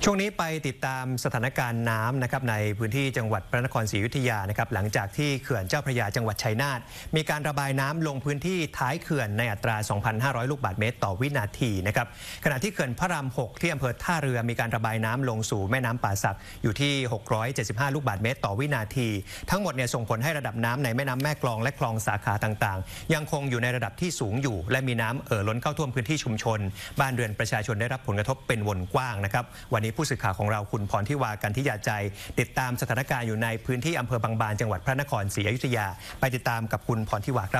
ช่วงนี้ไปติดตามสถานการณ์น้ำนะครับในพื้นที่จังหวัดพระนครศรีอยุธยานะครับหลังจากที่เขื่อนเจ้าพระยาจังหวัดชัยนาทมีการระบายน้ำลงพื้นที่ท้ายเขื่อนในอัตรา 2,500 ลูกบาศก์เมตรต่อวินาทีนะครับขณะที่เขื่อนพระราม 6 ที่อำเภอท่าเรือมีการระบายน้ำลงสู่แม่น้ำป่าสักอยู่ที่ 675 ลูกบาศก์เมตรต่อวินาทีทั้งหมดส่งผลให้ระดับน้ำในแม่น้ำแม่กลองและคลองสาขาต่างๆยังคงอยู่ในระดับที่สูงอยู่และมีน้ำล้นเข้าท่วมพื้นที่ชุมชนบ้านเรือนประชาชนได้รับผลกระทบเป็นวงกว้างนะครับวันนี้ผู้สื่อข่าวของเราคุณพรทิวากันทิยาใจติดตามสถานการณ์อยู่ในพื้นที่อำเภอบางบานจังหวัดพระนครศรีอยุธยาไปติดตามกับคุณพรทิวาครับ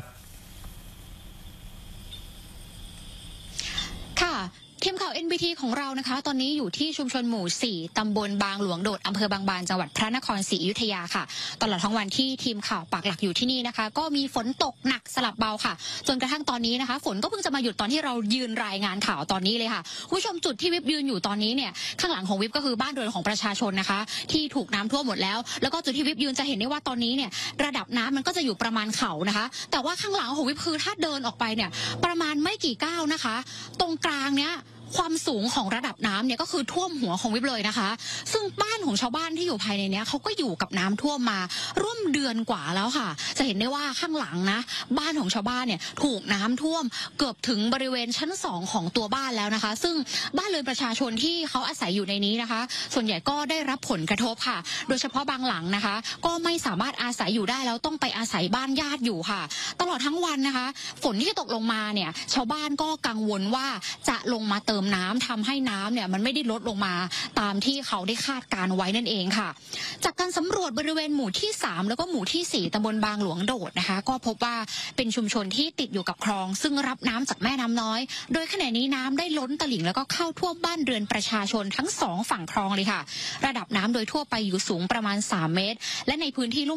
ทีมข่าว NBT ของเรานะคะตอนนี้อยู่ที่ชุมชนหมู่ 4 ตำบลบางหลวงโดดอำเภอบางบานจังหวัดพระนครศรีอยุธยาค่ะตลอดทั้งวันที่ทีมข่าวปักหลักอยู่ที่นี่นะคะก็มีฝนตกหนักสลับเบาค่ะจนกระทั่งตอนนี้นะคะฝนก็เพิ่งจะมาหยุดตอนที่เรายืนรายงานข่าวตอนนี้เลยค่ะผู้ชมจุดที่วิบยืนอยู่ตอนนี้เนี่ยข้างหลังของวิบก็คือบ้านเรือนของประชาชนนะคะที่ถูกน้ำท่วมหมดแล้วก็จุดที่วิบยืนจะเห็นได้ว่าตอนนี้เนี่ยระดับน้ำมันก็จะอยู่ประมาณเข่านะคะแต่ว่าข้างหลังของวิบคือถ้าเดินออกไปเนี่ยประมาณไม่กี่ก้าวนะคะตรงกลางเนี้ยความสูงของระดับน้ำเนี่ยก็คือท่วมหัวของวิบเลยนะคะซึ่งบ้านของชาวบ้านที่อยู่ภายในนี้เขาก็อยู่กับน้ำท่วมมาร่วมเดือนกว่าแล้วค่ะจะเห็นได้ว่าข้างหลังนะบ้านของชาวบ้านเนี่ยถูกน้ำท่วมเกือบถึงบริเวณชั้น2ของตัวบ้านแล้วนะคะซึ่งบ้านเรือนประชาชนที่เขาอาศัยอยู่ในนี้นะคะส่วนใหญ่ก็ได้รับผลกระทบค่ะโดยเฉพาะบางหลังนะคะก็ไม่สามารถอาศัยอยู่ได้แล้วต้องไปอาศัยบ้านญาติอยู่ค่ะตลอดทั้งวันนะคะฝนที่ตกลงมาเนี่ยชาวบ้านก็กังวลว่าจะลงมาเติมน้ำทำให้น้ำเนี่ยมันไม่ได้ลดลงมาตามที่เขาได้คาดการไว้นั่นเองค่ะจากการสำรวจบริเวณหมู่ที่3แล้วก็หมู่ที่4ตำบลบางหลวงโดดนะคะก็พบว่าเป็นชุมชนที่ติดอยู่กับคลองซึ่งรับน้ำจากแม่น้ำน้อยโดยขณะนี้น้ำได้ล้นตลิ่งแล้วก็เข้าท่วมบ้านเรือนประชาชนทั้ง2ฝั่งคลองเลยค่ะระดับน้ำโดยทั่วไปอยู่สูงประมาณ3 เมตรและในพื้นที่ลุ่ม